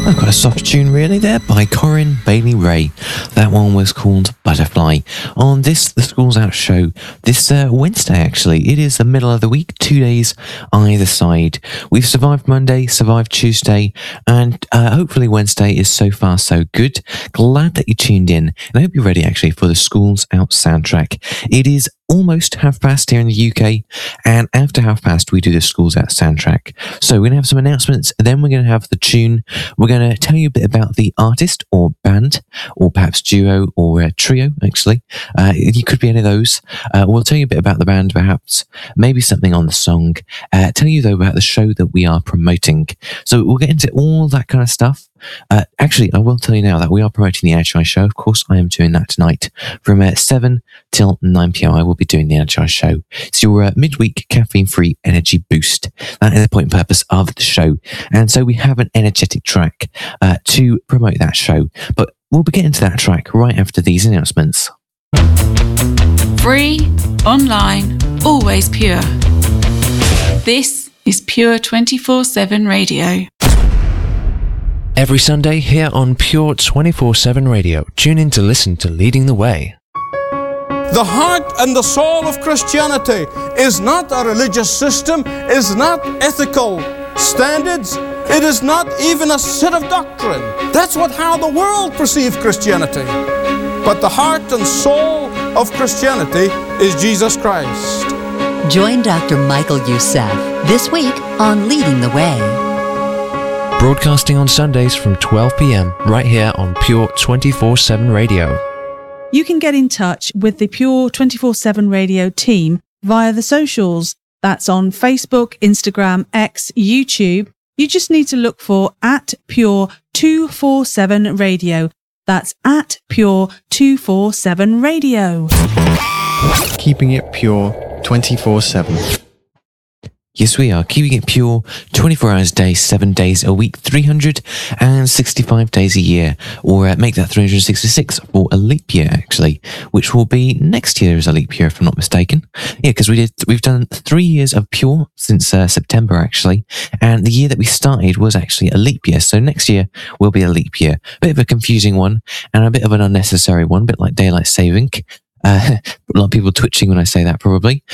Got a soft tune really there by Corinne Bailey Ray. That one was called Butterfly. On the Schools Out show this Wednesday, actually. It is the middle of the week, 2 days either side. We've survived Monday, survived Tuesday, and hopefully Wednesday is so far so good. Glad that you tuned in, and I hope you're ready actually for the Schools Out soundtrack. It is almost past here in the UK, and after past we do the Schools Out soundtrack. So we're going to have some announcements, then we're going to have the tune. We're going to tell you a bit about the artist or band, or perhaps duo or trio, actually. You could be any of those. We'll tell you a bit about the band, perhaps, maybe something on the song. Tell you, though, about the show that we are promoting. So we'll get into all that kind of stuff. Actually, I will tell you now that we are promoting the Energy show. Of course, I am doing that tonight from 7 till 9 p.m. I will be doing the Energy show. It's your midweek caffeine-free energy boost. That is the point and purpose of the show. And so we have an energetic track to promote that show. But we'll be getting to that track right after these announcements. Free, online, always pure. This is Pure 24/7 Radio. Every Sunday here on Pure 24/7 Radio, tune in to listen to Leading the Way. The heart and the soul of Christianity is not a religious system, is not ethical standards, it is not even a set of doctrine. That's how the world perceives Christianity. But the heart and soul of Christianity is Jesus Christ. Join Dr. Michael Youssef this week on Leading the Way. Broadcasting on Sundays from 12 p.m. right here on Pure 24/7 Radio. You can get in touch with the Pure 24/7 Radio team via the socials. That's on Facebook, Instagram, X, YouTube. You just need to look for @Pure 247 Radio. That's @Pure 247 Radio. Keeping it pure 24/7. Yes, we are keeping it pure 24 hours a day, 7 days a week, 365 days a year, or make that 366 for a leap year, actually, which will be next year as a leap year, if I'm not mistaken. Yeah, because we've done 3 years of pure since September, actually, and the year that we started was actually a leap year. So next year will be a leap year. Bit of a confusing one and a bit of an unnecessary one, a bit like daylight saving. A lot of people twitching when I say that, probably.